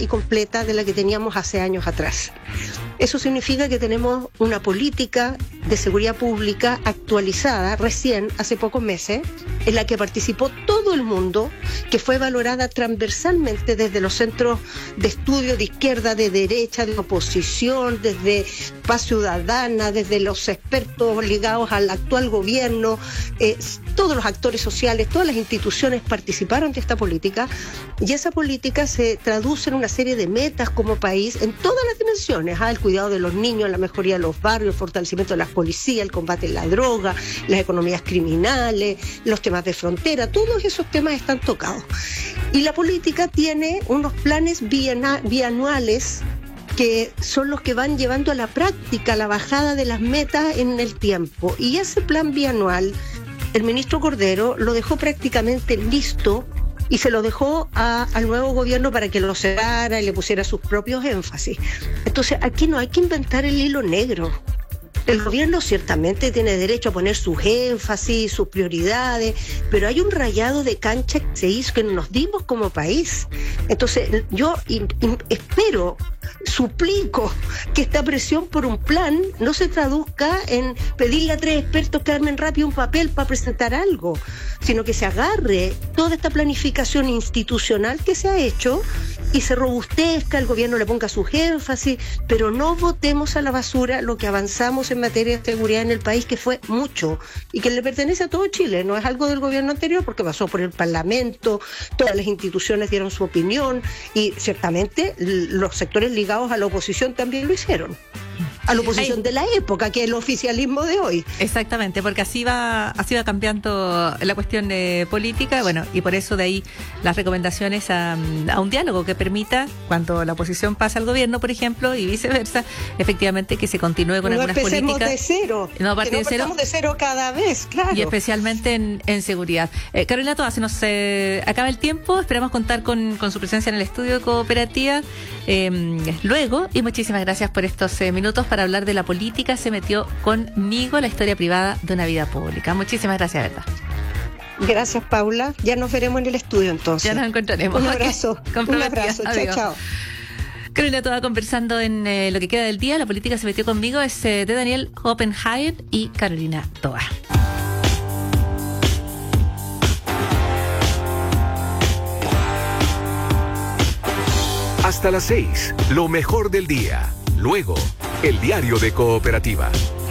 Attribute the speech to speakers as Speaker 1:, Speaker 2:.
Speaker 1: y completa de la que teníamos hace años atrás. Eso significa que tenemos una política de seguridad pública actualizada recién, hace pocos meses, en la que participó todo el mundo, que fue valorada transversalmente desde los centros de estudio de izquierda, de derecha, de oposición, desde Paz Ciudadana, desde los expertos ligados al actual gobierno, todos los actores sociales, todas las instituciones participaron de esta política, y esa política se traduce en una serie de metas como país en todas las dimensiones, el cuidado de los niños, la mejoría de los barrios, el fortalecimiento de las policías, el combate a la droga, las economías criminales, los temas de frontera, todos esos temas están tocados. Y la política tiene unos planes bianuales que son los que van llevando a la práctica la bajada de las metas en el tiempo. Y ese plan bianual, el ministro Cordero lo dejó prácticamente listo y se lo dejó al nuevo gobierno para que lo cerrara y le pusiera sus propios énfasis. Entonces, aquí no hay que inventar el hilo negro. El gobierno ciertamente tiene derecho a poner sus énfasis, sus prioridades, pero hay un rayado de cancha que se hizo, que nos dimos como país. Entonces, yo espero, suplico que esta presión por un plan no se traduzca en pedirle a 3 expertos que armen rápido un papel para presentar algo, sino que se agarre toda esta planificación institucional que se ha hecho y se robustezca, el gobierno le ponga sus énfasis, pero no botemos a la basura lo que avanzamos en materia de seguridad en el país, que fue mucho y que le pertenece a todo Chile, no es algo del gobierno anterior porque pasó por el Parlamento, todas las instituciones dieron su opinión y ciertamente los sectores ligados a la oposición también lo hicieron. A la oposición de la época, que es el oficialismo de hoy.
Speaker 2: Exactamente, porque así va cambiando la cuestión política, bueno, y por eso de ahí las recomendaciones a un diálogo que permita, cuando la oposición pasa al gobierno, por ejemplo, y viceversa, efectivamente que se continúe con algunas políticas.
Speaker 1: De cero.
Speaker 2: No partir
Speaker 1: de cero cada vez, claro.
Speaker 2: Y especialmente en seguridad. Carolina Toa, se nos acaba el tiempo, esperamos contar con su presencia en el estudio de Cooperativa luego, y muchísimas gracias por estos minutos para hablar de la política. Se metió conmigo la historia privada de una vida pública. Muchísimas gracias, ¿verdad?
Speaker 1: Gracias, Paula. Ya nos veremos en el estudio entonces.
Speaker 2: Ya nos encontraremos.
Speaker 1: Un abrazo. Un abrazo. Chao, chao.
Speaker 2: Carolina Toa conversando en lo que queda del día. La política se metió conmigo. Es de Daniel Oppenheim y Carolina Toa.
Speaker 3: Hasta las 6, lo mejor del día. Luego, el diario de Cooperativa.